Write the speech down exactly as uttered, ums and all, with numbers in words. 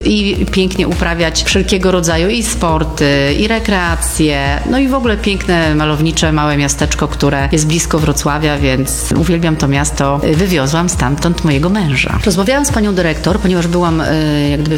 i pięknie uprawiać wszelkiego rodzaju i sporty, i rekreacje, no i w ogóle piękne, malownicze, małe miasteczko, które jest blisko Wrocławia, więc uwielbiam to miasto. Wywiozłam stamtąd mojego męża. Rozmawiałam z panią dyrektor, ponieważ byłam jak gdyby